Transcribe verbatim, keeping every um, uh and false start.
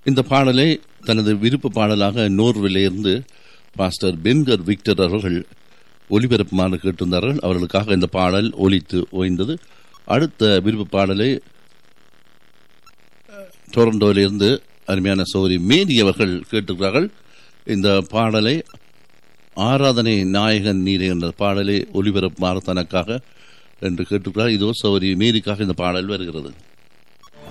இந்த பாடலை தனது விருப்ப பாடலாக நோர்விலிருந்து பாஸ்டர் பென்கர் விக்டர் அவர்கள் ஒலிபரப்புமாறு கேட்டிருந்தார்கள். அவர்களுக்காக இந்த பாடல் ஒலித்து ஓய்ந்தது. அடுத்த விருப்ப பாடலை டொரண்டோவிலிருந்து அருமையான சௌரி மேரி அவர்கள் கேட்டிருக்கிறார்கள். இந்த பாடலை ஆராதனை நாயகன் நீரே என்ற பாடலை ஒலிபரப்புமாறு தனக்காக என்று கேட்டிருக்கிறார். இதோ சௌரி மேரிக்காக இந்த பாடல் வருகிறது.